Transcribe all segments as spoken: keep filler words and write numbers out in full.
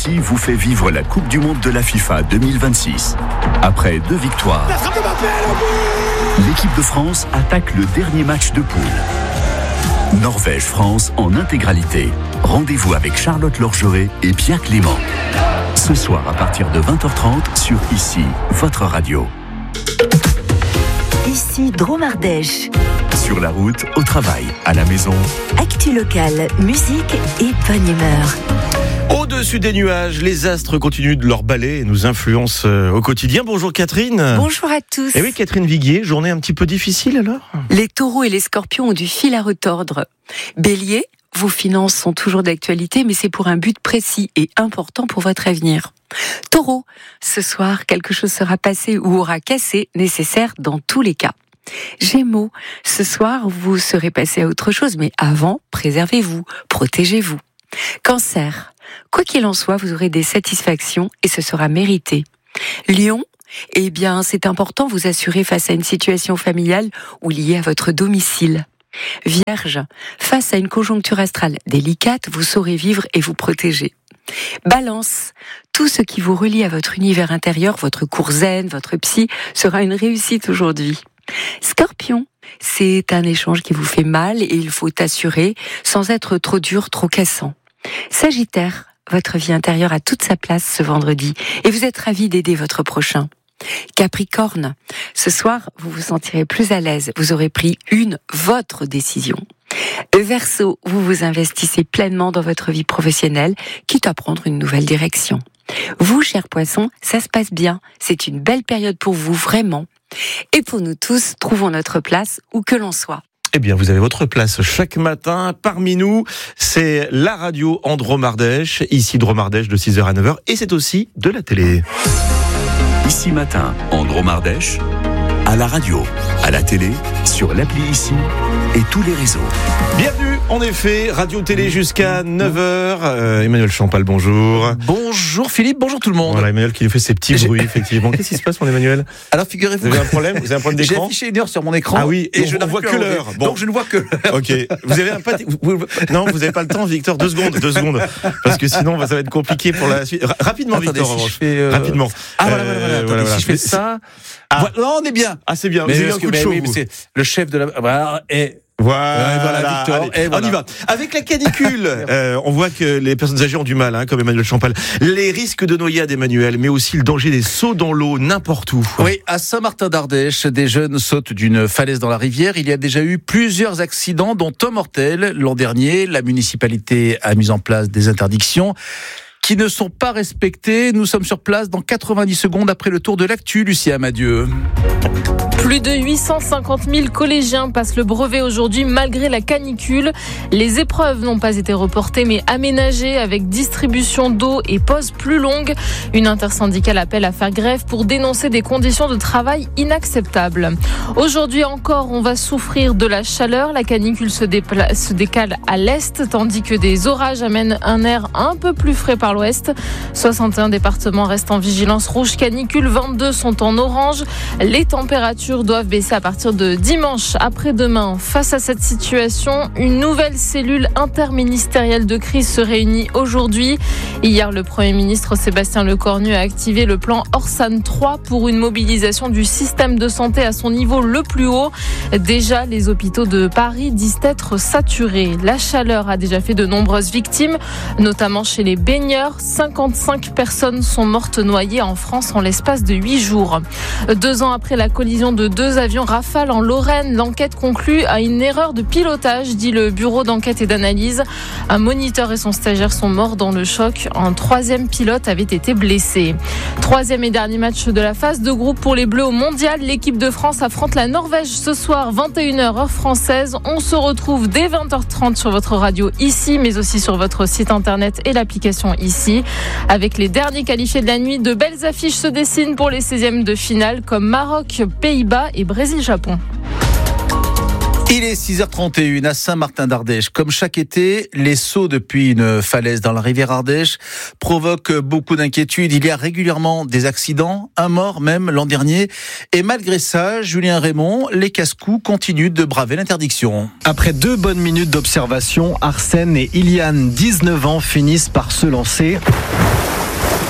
ici vous fait vivre la Coupe du Monde de la FIFA deux mille vingt-six. Après deux victoires, l'équipe de France attaque le dernier match de poule. Norvège-France en intégralité. Rendez-vous avec Charlotte Lorgeret et Pierre Clément. Ce soir à partir de vingt heures trente sur Ici, votre radio. Ici Drôme-Ardèche. Sur la route, au travail, à la maison. Actu locale, musique et bonne humeur. Au-dessus des nuages, les astres continuent de leur balai et nous influencent au quotidien. Bonjour Catherine. Bonjour à tous. Et oui, Catherine Viguier, journée un petit peu difficile alors ? Les taureaux et les scorpions ont du fil à retordre. Bélier, vos finances sont toujours d'actualité, mais c'est pour un but précis et important pour votre avenir. Taureau, ce soir, quelque chose sera passé ou aura cassé, nécessaire dans tous les cas. Gémeaux, ce soir, vous serez passé à autre chose, mais avant, préservez-vous, protégez-vous. Cancer, quoi qu'il en soit, vous aurez des satisfactions et ce sera mérité. Lion, eh bien, c'est important, vous assurer face à une situation familiale ou liée à votre domicile. Vierge, face à une conjoncture astrale délicate, vous saurez vivre et vous protéger. Balance, tout ce qui vous relie à votre univers intérieur, votre cours zen, votre psy, sera une réussite aujourd'hui. Scorpion, c'est un échange qui vous fait mal et il faut assurer sans être trop dur, trop cassant. Sagittaire, votre vie intérieure a toute sa place ce vendredi et vous êtes ravi d'aider votre prochain. Capricorne, ce soir, vous vous sentirez plus à l'aise, vous aurez pris une, votre décision. Verseau, vous vous investissez pleinement dans votre vie professionnelle, quitte à prendre une nouvelle direction. Vous, chers poissons, ça se passe bien, c'est une belle période pour vous, vraiment. Et pour nous tous, trouvons notre place où que l'on soit. Eh bien, vous avez votre place chaque matin parmi nous. C'est la radio en Drôme-Ardèche, ici Drôme-Ardèche de six heures à neuf heures. Et c'est aussi de la télé. Ici matin, en Drôme-Ardèche, à la radio, à la télé, sur l'appli Ici et tous les réseaux. Bienvenue, en effet, radio-télé jusqu'à neuf heures. Euh, Emmanuel Champal, bonjour. Bonjour Philippe, bonjour tout le monde. Voilà, Emmanuel qui nous fait ses petits J'ai... bruits, effectivement. Qu'est-ce qui se passe, mon Emmanuel ? Alors figurez-vous, vous avez un problème Vous avez un problème d'écran ? J'ai affiché une heure sur mon écran. Ah oui, et donc je on voit que l'heure. Bon. Donc je ne vois que l'heure. Ok. Vous avez un pas... vous... Non, vous n'avez pas le temps, Victor. Deux secondes, deux secondes, parce que sinon ça va être compliqué pour la suite. R- rapidement, Attendez, Victor. Si je fais, euh... Rapidement. Ah voilà, voilà, voilà. Euh, Attendez, voilà, voilà. Si je fais ça. Ah. Voilà. Non, on est bien. Ah, c'est bien. Mais vous avez un que, coup de chaud. oui, mais c'est le chef de la. Voilà. Et Voilà, et voilà Victor. allez, et voilà. On y va. Avec la canicule, euh, on voit que les personnes âgées ont du mal, hein, comme Emmanuel Champal. Les risques de noyade, Emmanuel, mais aussi le danger des sauts dans l'eau n'importe où. Oui, à Saint-Martin-d'Ardèche, des jeunes sautent d'une falaise dans la rivière. Il y a déjà eu plusieurs accidents, dont un mortel. L'an dernier, la municipalité a mis en place des interdictions qui ne sont pas respectées. Nous sommes sur place dans quatre-vingt-dix secondes après le tour de l'actu. Lucie Amadieu. Plus de huit cent cinquante mille collégiens passent le brevet aujourd'hui malgré la canicule. Les épreuves n'ont pas été reportées mais aménagées avec distribution d'eau et pauses plus longues. Une intersyndicale appelle à faire grève pour dénoncer des conditions de travail inacceptables. Aujourd'hui encore, on va souffrir de la chaleur. La canicule se, dépla- se décale à l'est tandis que des orages amènent un air un peu plus frais par l'ouest. soixante et un départements restent en vigilance rouge canicule, vingt-deux sont en orange. Les températures doivent baisser à partir de dimanche après-demain. Face à cette situation, une nouvelle cellule interministérielle de crise se réunit aujourd'hui. Hier, le Premier ministre Sébastien Lecornu a activé le plan Orsan trois pour une mobilisation du système de santé à son niveau le plus haut. Déjà, les hôpitaux de Paris disent être saturés. La chaleur a déjà fait de nombreuses victimes, notamment chez les baigneurs. cinquante-cinq personnes sont mortes noyées en France en l'espace de huit jours. Deux ans après la collision de deux avions Rafale en Lorraine, l'enquête conclut à une erreur de pilotage, dit le bureau d'enquête et d'analyse. Un moniteur et son stagiaire sont morts dans le choc. Un troisième pilote avait été blessé. Troisième et dernier match de la phase de groupe pour les Bleus au Mondial. L'équipe de France affronte la Norvège ce soir, vingt et une heures heure française. On se retrouve dès vingt heures trente sur votre radio Ici, mais aussi sur votre site internet et l'application Ici. Avec les derniers qualifiés de la nuit, de belles affiches se dessinent pour les seizièmes de finale comme Maroc, Pays-Bas et Brésil-Japon. Il est six heures trente et une à Saint-Martin-d'Ardèche. Comme chaque été, les sauts depuis une falaise dans la rivière Ardèche provoquent beaucoup d'inquiétudes. Il y a régulièrement des accidents, un mort même l'an dernier. Et malgré ça, Julien Raymond, les casse-coups continuent de braver l'interdiction. Après deux bonnes minutes d'observation, Arsène et Iliane, dix-neuf ans, finissent par se lancer.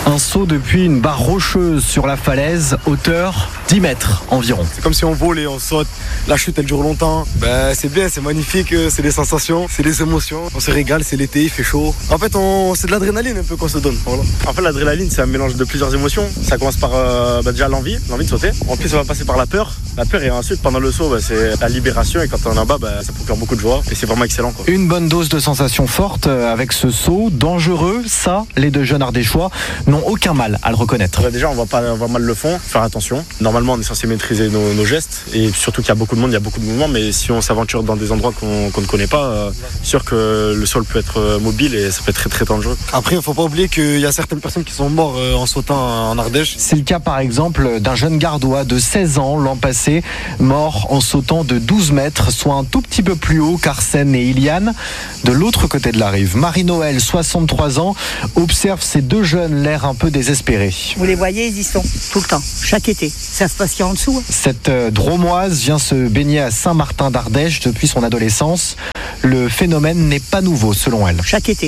Un saut depuis une barre rocheuse sur la falaise, hauteur dix mètres environ. C'est comme si on vole et on saute. La chute, elle dure longtemps. Ben, c'est bien, c'est magnifique, c'est des sensations, c'est des émotions. On se régale, c'est l'été, il fait chaud. En fait, on... c'est de l'adrénaline un peu qu'on se donne. Voilà. En fait, l'adrénaline, c'est un mélange de plusieurs émotions. Ça commence par euh, bah, déjà l'envie, l'envie de sauter. En plus, ça va passer par la peur. La peur et ensuite, pendant le saut, bah, c'est la libération. Et quand on est en bas, bah, ça procure beaucoup de joie. Et c'est vraiment excellent, quoi. Une bonne dose de sensations fortes avec ce saut. Dangereux, ça, les deux jeunes ardéchois n'ont aucun mal à le reconnaître. Bah, déjà, on voit pas on voit mal le fond. Faire attention. Normalement, on est censé maîtriser nos, nos gestes. Et surtout qu'il y a beaucoup de monde, il y a beaucoup de mouvements. Mais si on s'aventure dans des endroits qu'on, qu'on ne connaît pas, euh, sûr que le sol peut être mobile et ça peut être très très dangereux. Après, il ne faut pas oublier qu'il y a certaines personnes qui sont mortes en sautant en Ardèche. C'est le cas par exemple d'un jeune gardois de seize ans l'an passé, mort en sautant de douze mètres, soit un tout petit peu plus haut qu'Arsène et Iliane, de l'autre côté de la rive. Marie-Noël, soixante-trois ans, observe ces deux jeunes l'air un peu désespérés. Vous les voyez, ils y sont tout le temps, chaque été. Ça se passe qu'il y a en dessous. Cette Dromoise vient se baigner à Saint-Martin d'Ardèche depuis son adolescence. Le phénomène n'est pas nouveau selon elle. Chaque été.